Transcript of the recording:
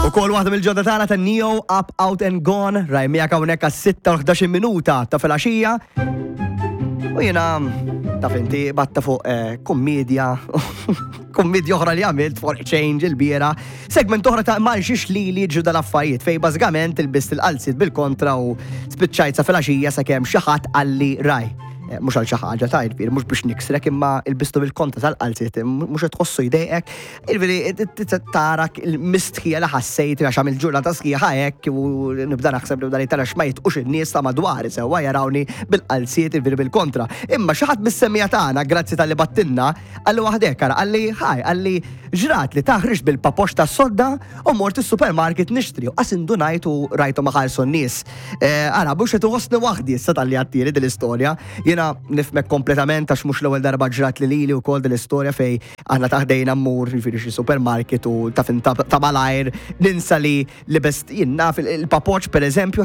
Ukoll waħda mill-ġodda tagħna ta' Neo Up Out and Gone rajmijak hawnhekk għas-6 minuta ta' filgħaxija. U jiena taf inti batta fuq kommedja kommedja oħra li għamilt for change il-biera. Segment oħra ta' malxiex li ġu dal-affarijiet fej bażikament il-bist il-qalsit bil-kontra u spiċċajt sa' filgħaxija sakemm xi ħadd qalli raj. Mux għal xaħġa ta' il-bir, mux biex niksrek imma il-bistu bil-konta tal-qalzit, mux tħossu jdejek, il-veri tarak il-mistħija li ħassejt għax għamil ġurnata sħija ħajek u nibda naħseb nibda li tara xmajt ux il-nies ta' madwari sewa jarawni bil-qalzit il-veri bil-kontra. Imma xaħat bis-semmija tagħna, grazzi tal-li battinna, għalli waħdek għara, għalli ġrat li taħriġ bil-papox ta' sodda u mort il-supermarket nixtri u għasindu najtu rajtu maħarsu n-nies. Għara, bux għetu għosni wahdi s tal-li għattiri dil-istoria, nifmek kompletament għax mux l-ewwel darba ġrat li u kol dil-istorja fej aħna taħdejna mmur xi supermarket u ta' malajr ninsa li best jinna fil-papoċ per eżempju